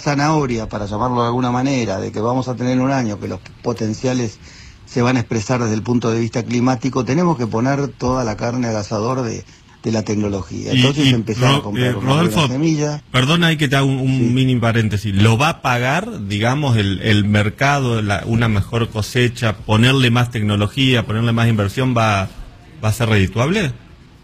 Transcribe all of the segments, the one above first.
zanahoria, para llamarlo de alguna manera, de que vamos a tener un año que los potenciales se van a expresar desde el punto de vista climático, tenemos que poner toda la carne al asador de la tecnología. Entonces empezar a comprar una semilla. Perdona, hay que te hago un mini paréntesis. ¿Lo va a pagar, digamos, el mercado, una mejor cosecha, ponerle más tecnología, ponerle más inversión, va a ser redituable?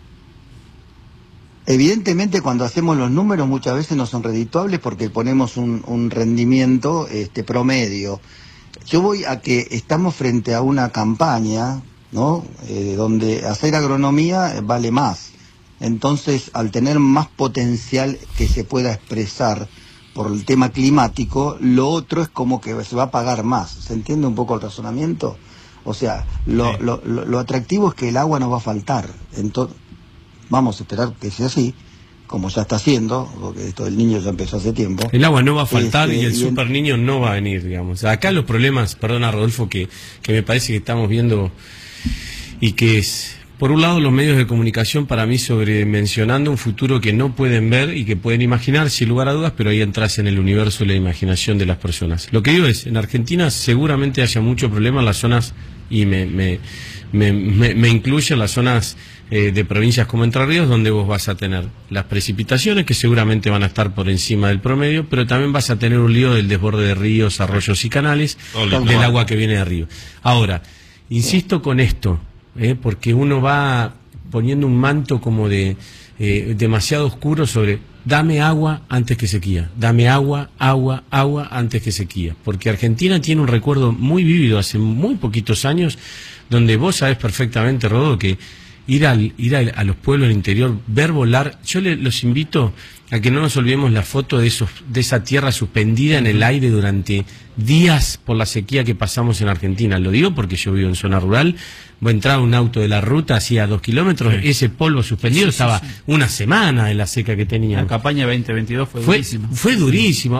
Evidentemente, cuando hacemos los números muchas veces no son redituables porque ponemos un rendimiento promedio. Yo voy a que estamos frente a una campaña, ¿no? Donde hacer agronomía vale más. Entonces, al tener más potencial que se pueda expresar por el tema climático, lo otro es como que se va a pagar más. ¿Se entiende un poco el razonamiento? O sea, lo atractivo es que el agua no va a faltar. Entonces, vamos a esperar que sea así, como ya está haciendo, porque esto del niño ya empezó hace tiempo. El agua no va a faltar y el super niño no va a venir, digamos. Acá los problemas, perdona Rodolfo, que me parece que estamos viendo y que es, por un lado, los medios de comunicación para mí sobremencionando un futuro que no pueden ver y que pueden imaginar sin lugar a dudas, pero ahí entras en el universo de la imaginación de las personas. Lo que digo es, en Argentina seguramente haya mucho problema en las zonas, y me incluye en las zonas de provincias como Entre Ríos, donde vos vas a tener las precipitaciones que seguramente van a estar por encima del promedio, pero también vas a tener un lío del desborde de ríos, arroyos y canales, del agua que viene de arriba. Ahora, insisto con esto, porque uno va poniendo un manto como de demasiado oscuro sobre dame agua antes que sequía, dame agua antes que sequía, porque Argentina tiene un recuerdo muy vívido hace muy poquitos años, donde vos sabés perfectamente, Rodo, que ir a los pueblos del interior, ver volar, yo los invito a que no nos olvidemos la foto de esa tierra suspendida en el aire durante días por la sequía que pasamos en Argentina. Lo digo porque yo vivo en zona rural, voy a entrar un auto de la ruta hacía 2 kilómetros, ese polvo suspendido estaba una semana de la seca que tenía. La campaña 2022 fue durísima. Fue durísimo.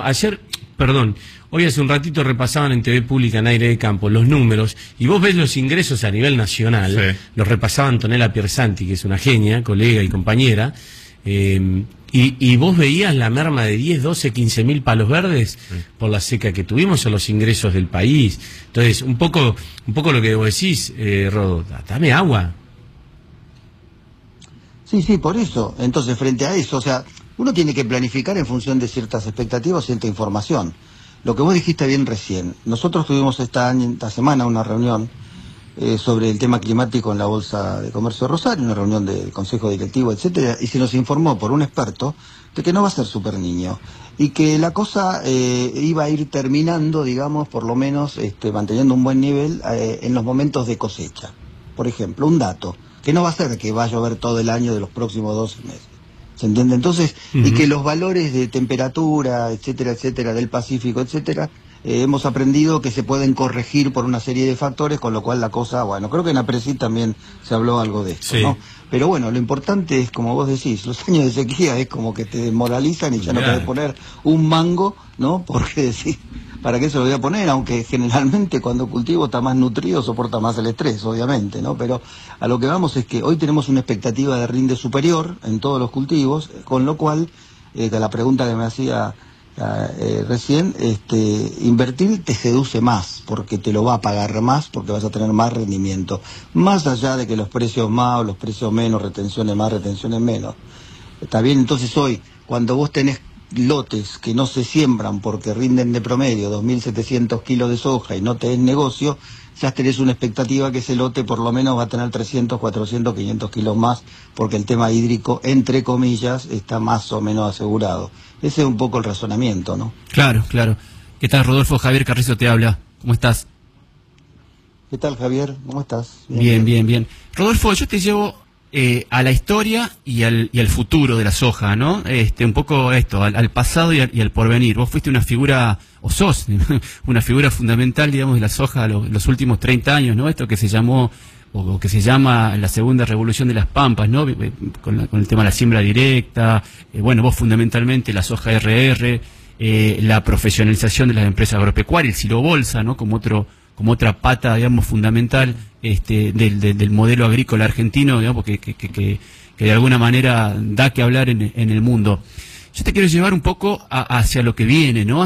Hoy hace un ratito repasaban en TV Pública, en Aire de Campo, los números, y vos ves los ingresos a nivel nacional, los repasaba Antonella Piersanti, que es una genia, colega y compañera, y vos veías la merma de 10, 12, 15 mil palos verdes por la seca que tuvimos en los ingresos del país. Entonces, un poco lo que vos decís, Rodo, dame agua. Sí, por eso. Entonces, frente a eso, o sea, uno tiene que planificar en función de ciertas expectativas, cierta información. Lo que vos dijiste bien recién, nosotros tuvimos esta semana una reunión sobre el tema climático en la Bolsa de Comercio de Rosario, una reunión del Consejo Directivo, etcétera, y se nos informó por un experto de que no va a ser super niño y que la cosa iba a ir terminando, digamos, por lo menos manteniendo un buen nivel en los momentos de cosecha. Por ejemplo, un dato, que no va a ser que va a llover todo el año de los próximos 12 meses. ¿Se entiende? Entonces, y que los valores de temperatura, etcétera, etcétera, del Pacífico, etcétera, hemos aprendido que se pueden corregir por una serie de factores, con lo cual la cosa, bueno, creo que en APRESID también se habló algo de esto, ¿no? Pero bueno, lo importante es, como vos decís, los años de sequía es como que te desmoralizan y ya no podés poner un mango, ¿no? Porque decís, ¿para qué se lo voy a poner? Aunque generalmente cuando el cultivo está más nutrido soporta más el estrés, obviamente, ¿no? Pero a lo que vamos es que hoy tenemos una expectativa de rinde superior en todos los cultivos, con lo cual, la pregunta que me hacía recién, invertir te seduce más, porque te lo va a pagar más, porque vas a tener más rendimiento, más allá de que los precios más o los precios menos, retenciones más, retenciones menos. Está bien, entonces hoy, cuando vos tenés lotes que no se siembran porque rinden de promedio 2.700 kilos de soja y no tenés negocio, ya tenés una expectativa que ese lote por lo menos va a tener 300, 400, 500 kilos más, porque el tema hídrico, entre comillas, está más o menos asegurado. Ese es un poco el razonamiento, ¿no? Claro. ¿Qué tal, Rodolfo? Javier Carrizo te habla. ¿Cómo estás? ¿Qué tal, Javier? ¿Cómo estás? Bien. Rodolfo, yo te llevo a la historia y al futuro de la soja, ¿no? Un poco al pasado y al porvenir. Vos fuiste una figura, o sos, una figura fundamental, digamos, de la soja los últimos 30 años, ¿no? Esto que se llamó, o que se llama la segunda revolución de las pampas, ¿no? Con el tema de la siembra directa, vos fundamentalmente la soja RR, la profesionalización de las empresas agropecuarias, el silo bolsa, ¿no? Como otra pata, digamos, fundamental del modelo agrícola argentino, digamos, que de alguna manera da que hablar en el mundo. Yo te quiero llevar un poco hacia lo que viene, ¿no?